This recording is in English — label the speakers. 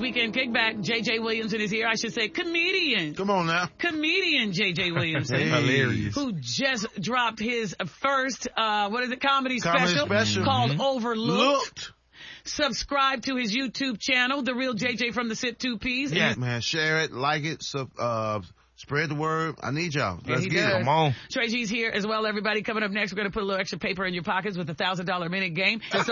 Speaker 1: Weekend Kickback. J.J. Williamson is here. I should say comedian.
Speaker 2: Come on now.
Speaker 1: Comedian J.J. Williamson.
Speaker 2: Hilarious.
Speaker 1: Who just dropped his first, comedy special called Overlooked. Subscribe to his YouTube channel, The Real JJ from the Sit 2 Ps.
Speaker 2: Yeah, man. Share it, like it, spread the word. I need y'all. Let's get it.
Speaker 3: Come on.
Speaker 1: Trey G's here as well, everybody. Coming up next, we're going to put a little extra paper in your pockets with the $1,000 minute game.